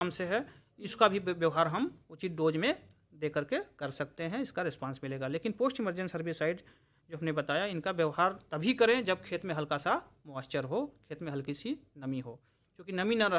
नाम से है, इसका भी व्यवहार हम उचित डोज में दे करके कर सकते हैं, इसका रिस्पांस मिलेगा। लेकिन पोस्ट इमरजेंसी हर्बिसाइड जो हमने बताया, इनका व्यवहार तभी करें जब खेत में हल्का सा मॉइस्चर हो, खेत में हल्की सी नमी हो, क्योंकि नमी ना